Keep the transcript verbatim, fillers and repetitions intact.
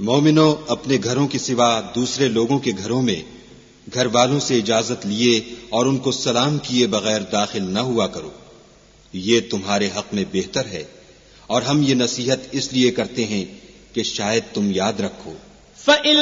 मोमिनो, अपने घरों के सिवा दूसरे लोगों के घरों में घर वालों से इजाजत लिए और उनको सलाम किए बगैर दाखिल न हुआ करो। ये तुम्हारे हक में बेहतर है और हम ये नसीहत इसलिए करते हैं कि शायद तुम याद रखो।